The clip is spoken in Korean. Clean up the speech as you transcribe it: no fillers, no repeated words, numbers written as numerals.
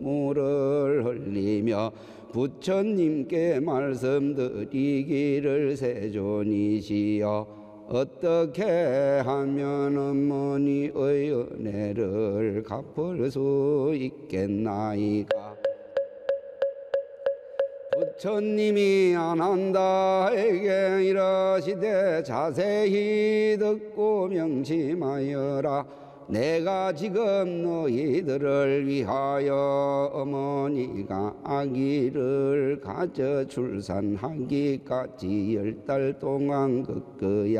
눈물을 흘리며 부처님께 말씀드리기를 세존이시여 어떻게 하면 어머니의 은혜를 갚을 수 있겠나이까. 부처님이 아난다에게 이러시되 자세히 듣고 명심하여라. 내가 지금 너희들을 위하여 어머니가 아기를 가져 출산하기까지 10달 동안 겪어야